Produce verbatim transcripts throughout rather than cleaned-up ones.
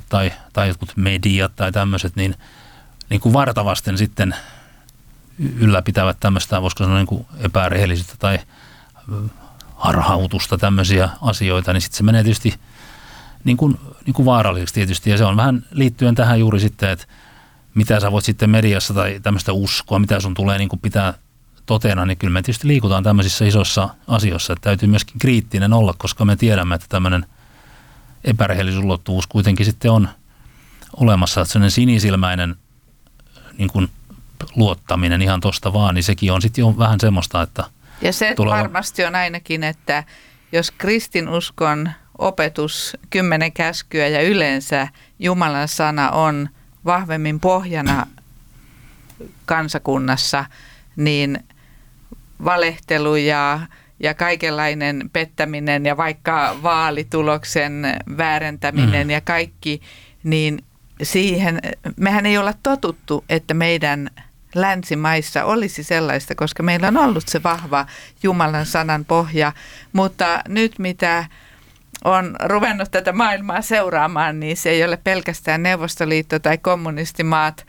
tai, tai jotkut mediat tai tämmöiset, niin, niin kuin vartavasten sitten ylläpitävät tämmöistä, voisiko sanoa niin kuin epärehellisyyttä tai harhautusta, tämmöisiä asioita, niin sitten se menee tietysti niin kuin, niin kuin vaaralliseksi tietysti. Ja se on vähän liittyen tähän juuri sitten, että mitä sä voit sitten mediassa tai tämmöistä uskoa, mitä sun tulee niin kuin pitää totena, niin kyllä me tietysti liikutaan tämmöisissä isoissa asioissa, että täytyy myöskin kriittinen olla, koska me tiedämme, että tämmöinen epärehellisyysulottuvuus kuitenkin sitten on olemassa, että sellainen sinisilmäinen niin kuin luottaminen ihan tosta vaan, niin sekin on sitten jo vähän semmoista, että ja se tulee... varmasti on ainakin, että jos kristinuskon opetus, kymmenen käskyä ja yleensä Jumalan sana on vahvemmin pohjana kansakunnassa, niin valehtelu ja, ja kaikenlainen pettäminen ja vaikka vaalituloksen väärentäminen mm. ja kaikki, niin siihen mehän ei olla totuttu, että meidän länsimaissa olisi sellaista, koska meillä on ollut se vahva Jumalan sanan pohja, mutta nyt mitä on ruvennut tätä maailmaa seuraamaan, niin se ei ole pelkästään Neuvostoliitto tai kommunistimaat,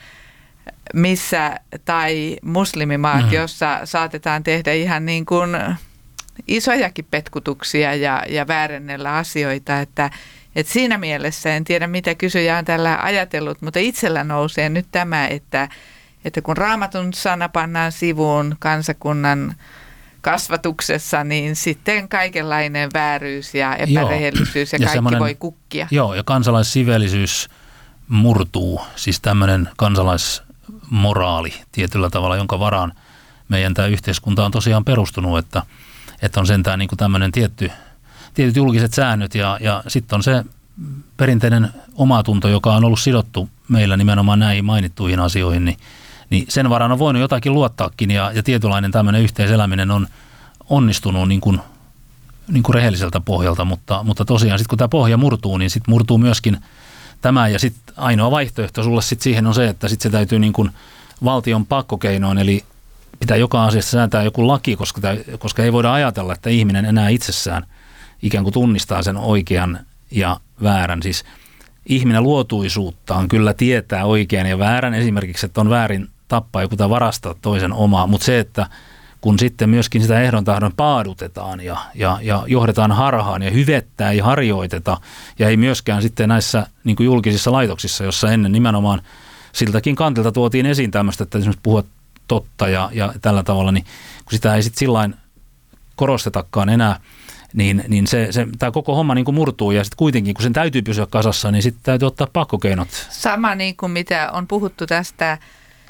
missä tai muslimimaat, mm. jossa saatetaan tehdä ihan niin kuin isojakin petkutuksia ja, ja väärennellä asioita, että, että siinä mielessä en tiedä mitä kysyjä on tällä ajatellut, mutta itsellä nousee nyt tämä, että, että kun Raamatun sana pannaan sivuun kansakunnan kasvatuksessa, niin sitten kaikenlainen vääryys ja epärehellisyys ja, ja kaikki voi kukkia. Joo, ja kansalaissivellisyys murtuu, siis tämmöinen kansalaismoraali tietyllä tavalla, jonka varaan meidän tämä yhteiskunta on tosiaan perustunut, että, että on sentään niin kuin tämmöinen tietty, tietyt julkiset säännöt ja, ja sitten on se perinteinen omatunto, joka on ollut sidottu meillä nimenomaan näihin mainittuihin asioihin, niin niin sen varaan on voinut jotakin luottaakin ja, ja tietynlainen tämmöinen yhteiseläminen on onnistunut niin kuin, niin kuin rehelliseltä pohjalta, mutta, mutta tosiaan sitten kun tämä pohja murtuu, niin sitten murtuu myöskin tämä ja sitten ainoa vaihtoehto sulle sitten siihen on se, että sitten se täytyy niin kuin valtion pakkokeinoin, eli pitää joka asiassa säätää joku laki, koska, tämä, koska ei voida ajatella, että ihminen enää itsessään ikään kuin tunnistaa sen oikean ja väärän, siis ihminen luotuisuuttaan kyllä tietää oikean ja väärän, esimerkiksi, että on väärin tappaa joku tai varastaa toisen omaa, mutta se, että kun sitten myöskin sitä ehdon tahdon paadutetaan ja, ja, ja johdetaan harhaan ja hyvettää ja harjoiteta ja ei myöskään sitten näissä niin kuin julkisissa laitoksissa, jossa ennen nimenomaan siltäkin kantilta tuotiin esiin tämmöistä, että esimerkiksi puhua totta ja, ja tällä tavalla, niin kun sitä ei sitten sillain korostetakaan enää, niin, niin se, se, tämä koko homma niin kuin murtuu ja sitten kuitenkin, kun sen täytyy pysyä kasassa, niin sitten täytyy ottaa pakkokeinot. Sama niin kuin mitä on puhuttu tästä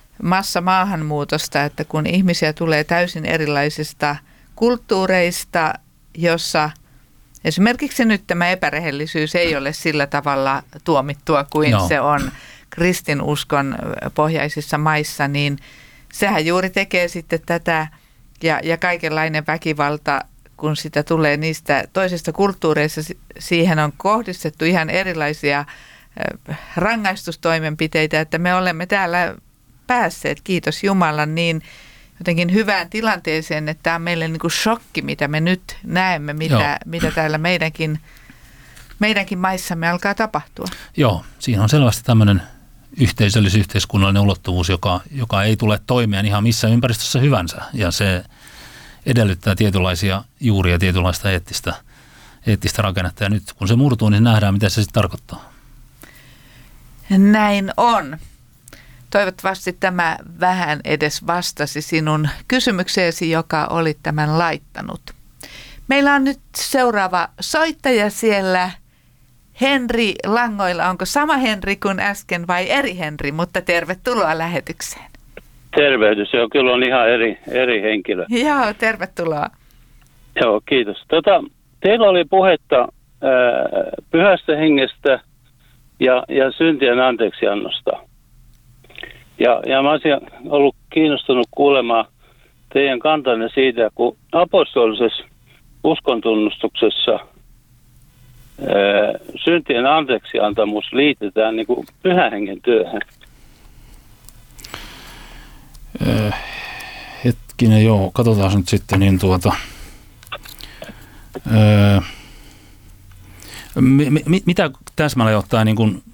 massamaahanmuutosta, että kun ihmisiä tulee täysin erilaisista kulttuureista, jossa esimerkiksi nyt tämä epärehellisyys ei ole sillä tavalla tuomittua kuin no. se on kristinuskon pohjaisissa maissa, niin sehän juuri tekee sitten tätä ja, ja kaikenlainen väkivalta, kun sitä tulee niistä toisista kulttuureista, siihen on kohdistettu ihan erilaisia rangaistustoimenpiteitä, että me olemme täällä päässeet, kiitos Jumalan, niin jotenkin hyvään tilanteeseen, että tämä on meille niin kuin shokki, mitä me nyt näemme, mitä, mitä täällä meidänkin, meidänkin maissamme alkaa tapahtua. Joo, siinä on selvästi tämmöinen yhteisöllisyhteiskunnallinen ulottuvuus, joka, joka ei tule toimeen ihan missä ympäristössä hyvänsä, ja se edellyttää tietynlaisia juuria, tietynlaista eettistä, eettistä rakennetta, ja nyt kun se murtuu, niin nähdään, mitä se sitten tarkoittaa. Näin on. Toivottavasti tämä vähän edes vastasi sinun kysymykseesi, joka olit tämän laittanut. Meillä on nyt seuraava soittaja siellä. Henri langoilla. Onko sama Henri kuin äsken vai eri Henri? Mutta tervetuloa lähetykseen. Tervehdys. Joo, kyllä on ihan eri, eri henkilö. Joo, tervetuloa. Joo, kiitos. Tota, teillä oli puhetta ää, pyhästä hengestä ja, ja syntien anteeksiannosta. Ja, ja mä olisin ollut kiinnostunut kuulemaan teidän kantanne siitä, kun apostolisessa uskontunnustuksessa ää, syntien anteeksiantamus liitetään niin kuin pyhän hengen työhön. Öö, hetkinen, joo, katsotaan nyt sitten, niin tuota, öö, mi, mi, mitä täsmälleen ottaen niin kuin